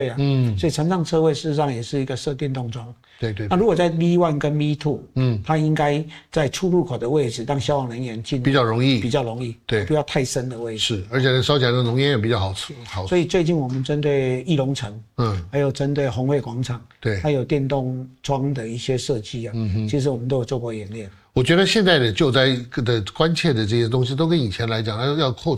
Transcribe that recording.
对啊，所以残障车位事实上也是一个设电动桩。 对对。 那如果在 V1 跟 V2，它应该在出入口的位置，让消防人员进比较容易， 对，不要太深的位置。 是，而且烧起来的浓烟也比较好吃。 所以最近我们针对义龙城，还有针对红会广场， 对， 还有电动桩的一些设计啊，其实我们都有做过演练。 我觉得现在的救灾的关切的这些东西，都跟以前来讲，要扣